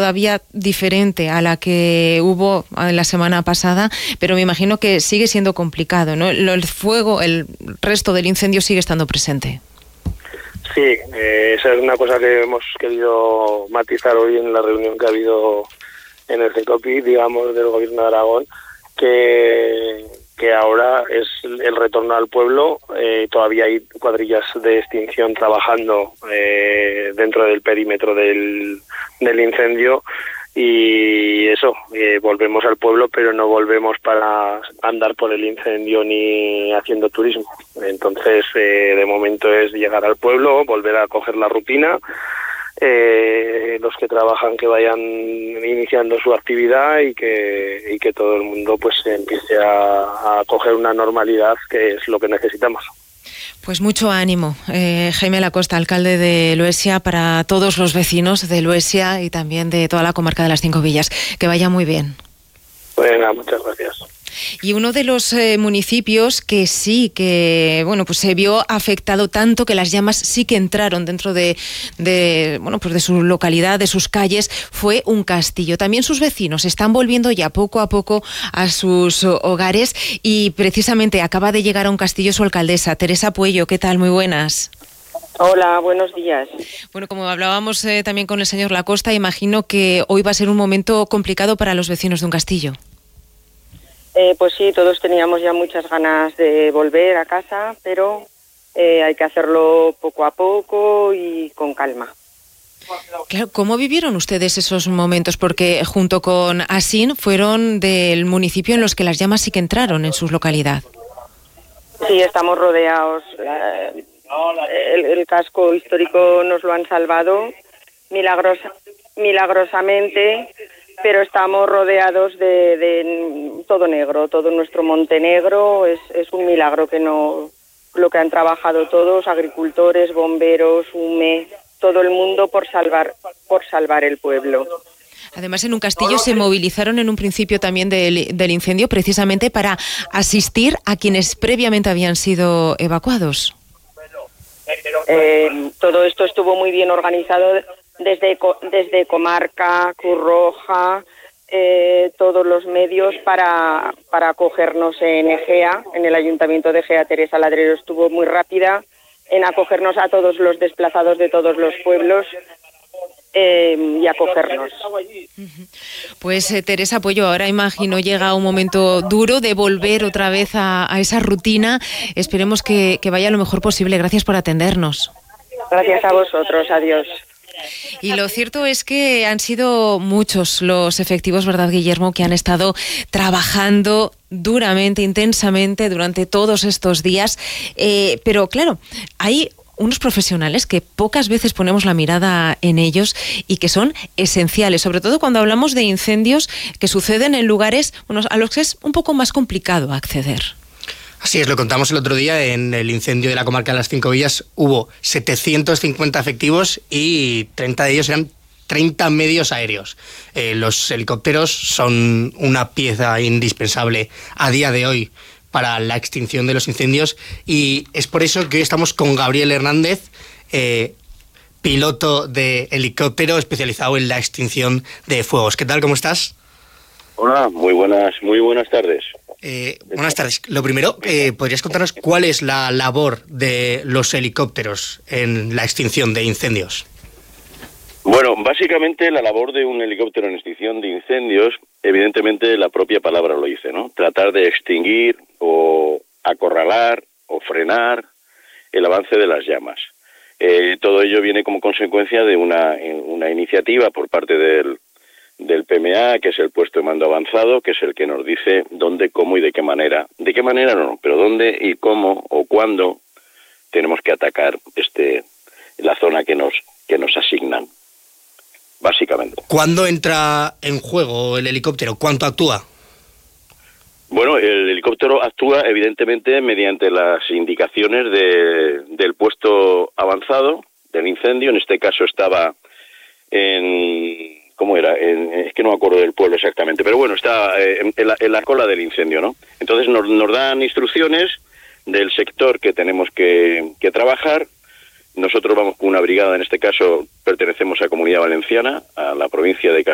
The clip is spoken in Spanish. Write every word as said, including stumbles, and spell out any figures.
todavía diferente a la que hubo la semana pasada, pero me imagino que sigue siendo complicado, ¿no? El fuego, el resto del incendio sigue estando presente. Sí, eh, esa es una cosa que hemos querido matizar hoy en la reunión que ha habido en el CECOPI, digamos, del Gobierno de Aragón, que, que ahora es el retorno al pueblo. Eh, todavía hay cuadrillas de extinción trabajando eh, dentro del perímetro del, del incendio, y eso, eh, volvemos al pueblo, pero no volvemos para andar por el incendio ni haciendo turismo. Entonces, eh, de momento es llegar al pueblo, volver a coger la rutina, eh, los que trabajan que vayan iniciando su actividad y que y que todo el mundo pues empiece a, a coger una normalidad, que es lo que necesitamos. Pues mucho ánimo, eh, Jaime Lacosta, alcalde de Luesia, para todos los vecinos de Luesia y también de toda la comarca de las Cinco Villas. Que vaya muy bien. Bueno, muchas gracias. Y uno de los eh, municipios que sí, que bueno, pues se vio afectado tanto que las llamas sí que entraron dentro de, de bueno, pues de su localidad, de sus calles, fue un Castillo. También sus vecinos están volviendo ya poco a poco a sus hogares, y precisamente acaba de llegar a un Castillo su alcaldesa, Teresa Puello. ¿Qué tal? Muy buenas. Hola, buenos días. Bueno, como hablábamos eh, también con el señor Lacosta, imagino que hoy va a ser un momento complicado para los vecinos de un Castillo. Eh, pues sí, todos teníamos ya muchas ganas de volver a casa, pero eh, hay que hacerlo poco a poco y con calma. Claro, ¿cómo vivieron ustedes esos momentos? Porque junto con Asín fueron del municipio en los que las llamas sí que entraron en su localidad. Sí, estamos rodeados. Eh, el, el casco histórico nos lo han salvado milagrosa, milagrosamente, pero estamos rodeados de, de todo negro, todo nuestro monte negro. Es, es un milagro que no, lo que han trabajado todos, agricultores, bomberos, U M E, todo el mundo por salvar, por salvar el pueblo. Además, en un Castillo se movilizaron en un principio también del, del incendio precisamente para asistir a quienes previamente habían sido evacuados. Eh, todo esto estuvo muy bien organizado desde, desde Comarca, Cruz Roja, eh, todos los medios para, para acogernos en Egea, en el Ayuntamiento de Egea. Teresa Ladrero estuvo muy rápida en acogernos a todos los desplazados de todos los pueblos eh, y acogernos. Pues eh, Teresa Puello, ahora imagino llega un momento duro de volver otra vez a, a esa rutina. Esperemos que, que vaya lo mejor posible. Gracias por atendernos. Gracias a vosotros. Adiós. Y lo cierto es que han sido muchos los efectivos, ¿verdad, Guillermo?, que han estado trabajando duramente, intensamente durante todos estos días. Eh, pero claro, hay unos profesionales que pocas veces ponemos la mirada en ellos y que son esenciales, sobre todo cuando hablamos de incendios que suceden en lugares, bueno, a los que es un poco más complicado acceder. Así es, lo contamos el otro día, en el incendio de la comarca de las Cinco Villas hubo setecientos cincuenta efectivos y treinta de ellos eran treinta medios aéreos. Eh, los helicópteros son una pieza indispensable a día de hoy para la extinción de los incendios, y es por eso que hoy estamos con Gabriel Hernández, eh, piloto de helicóptero especializado en la extinción de fuegos. ¿Qué tal? ¿Cómo estás? Hola, muy buenas, muy buenas tardes. Eh, buenas tardes. Lo primero, eh, ¿podrías contarnos cuál es la labor de los helicópteros en la extinción de incendios? Bueno, básicamente la labor de un helicóptero en extinción de incendios, evidentemente la propia palabra lo dice, ¿no? Tratar de extinguir o acorralar o frenar el avance de las llamas. Eh, todo ello viene como consecuencia de una, una iniciativa por parte del del P M A, que es el puesto de mando avanzado, que es el que nos dice dónde, cómo y de qué manera. De qué manera no, pero dónde y cómo o cuándo tenemos que atacar este la zona que nos que nos asignan, básicamente. ¿Cuándo entra en juego el helicóptero? ¿Cuánto actúa? Bueno, el helicóptero actúa evidentemente mediante las indicaciones de, del puesto avanzado del incendio. En este caso estaba en... ¿Cómo era? En, es que no me acuerdo del pueblo exactamente, pero bueno, está eh, en, en, la, en la cola del incendio, ¿no? Entonces nos, nos dan instrucciones del sector que tenemos que, que trabajar. Nosotros vamos con una brigada, en este caso pertenecemos a Comunidad Valenciana, a la provincia de Castilla.